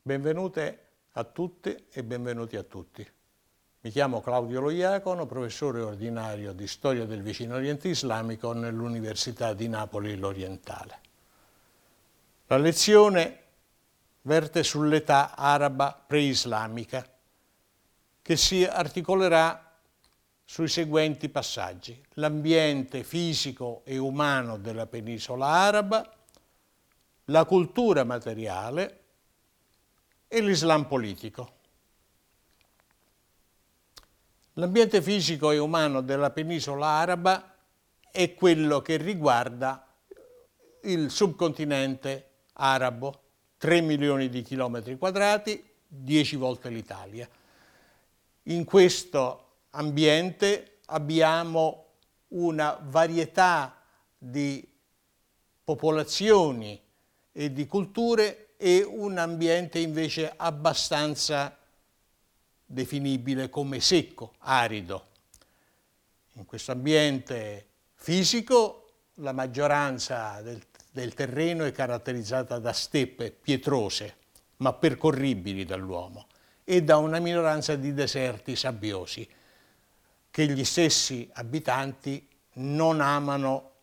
Benvenute a tutte e benvenuti a tutti. Mi chiamo Claudio Loiacono, professore ordinario di Storia del Vicino Oriente Islamico nell'Università di Napoli L'Orientale. La lezione verte sull'età araba preislamica, che si articolerà sui seguenti passaggi: l'ambiente fisico e umano della penisola araba, la cultura materiale e l'Islam politico. L'ambiente fisico e umano della penisola araba è quello che riguarda il subcontinente arabo, 3 milioni di chilometri quadrati, 10 volte l'Italia. In questo ambiente abbiamo una varietà di popolazioni e di culture e un ambiente invece abbastanza definibile come secco, arido. In questo ambiente fisico la maggioranza del terreno è caratterizzata da steppe pietrose, ma percorribili dall'uomo, e da una minoranza di deserti sabbiosi che gli stessi abitanti non amano